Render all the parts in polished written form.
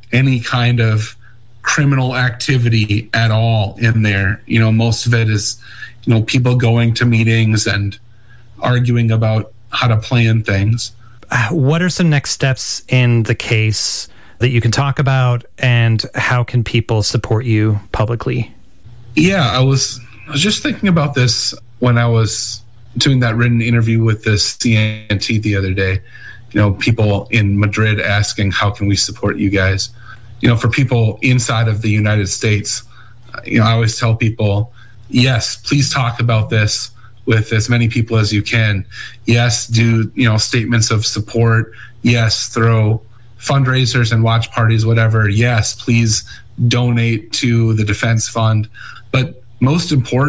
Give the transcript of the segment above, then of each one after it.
any kind of criminal activity at all in there. Most of it is, people going to meetings and arguing about how to plan things. What are some next steps in the case that you can talk about, and how can people support you publicly? Yeah, I was just thinking about this when I was doing that written interview with the CNT the other day. People in Madrid asking, how can we support you guys? For people inside of the United States, I always tell people, yes, please talk about this with as many people as you can. Yes, do, statements of support. Yes, throw fundraisers and watch parties, whatever. Yes, please donate to the defense fund. But more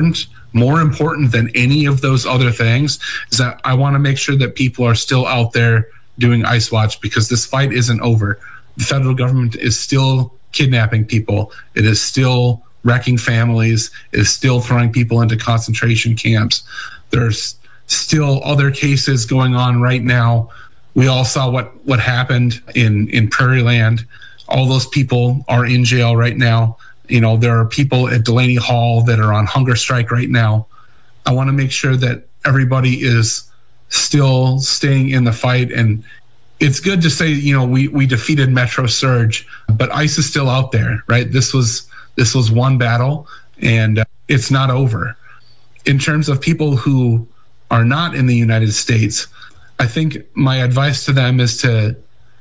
important than any of those other things is that I want to make sure that people are still out there doing Ice Watch, because this fight isn't over. The federal government is still kidnapping people. It is still wrecking families. It is still throwing people into concentration camps. There's still other cases going on right now. We all saw what happened in Prairie Land. All those people are in jail right now. There are people at Delaney Hall that are on hunger strike right now. I want to make sure that everybody is still staying in the fight. And it's good to say, we defeated Metro Surge, but ICE is still out there, right? This was one battle, and it's not over. In terms of people who are not in the United States, I think my advice to them is to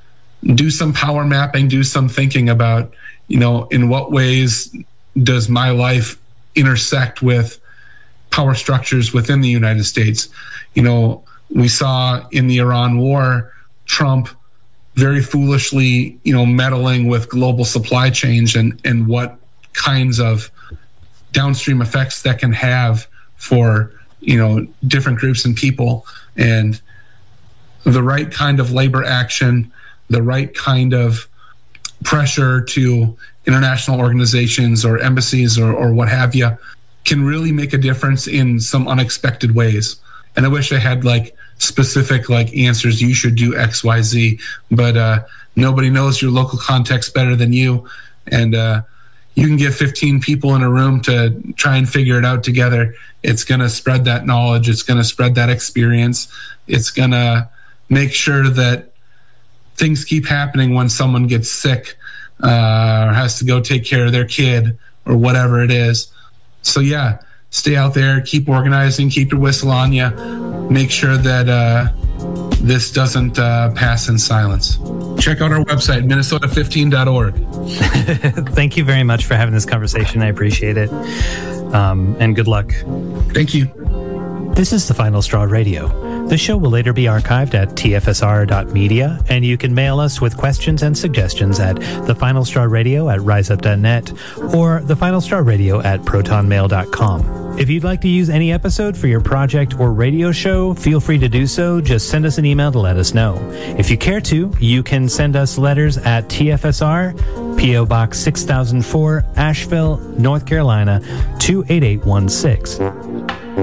do some power mapping, do some thinking about, in what ways does my life intersect with power structures within the United States. We saw in the Iran war, Trump very foolishly, meddling with global supply chains and what kinds of downstream effects that can have for, different groups and people. And the right kind of labor action, the right kind of pressure to international organizations or embassies or what have you can really make a difference in some unexpected ways. And I wish I had specific answers. You should do X, Y, Z, but nobody knows your local context better than you. And you can get 15 people in a room to try and figure it out together. It's going to spread that knowledge. It's going to spread that experience. It's going to make sure that things keep happening when someone gets sick or has to go take care of their kid or whatever it is. So yeah, stay out there, keep organizing, keep your whistle on you. Make sure that this doesn't pass in silence. Check out our website, minnesota15.org. Thank you very much for having this conversation. I appreciate it. And good luck. Thank you. This is The Final Straw Radio. The show will later be archived at tfsr.media, and you can mail us with questions and suggestions at thefinalstrawradio@riseup.net or thefinalstrawradio@protonmail.com. If you'd like to use any episode for your project or radio show, feel free to do so. Just send us an email to let us know. If you care to, you can send us letters at TFSR, P.O. Box 6004, Asheville, North Carolina, 28816.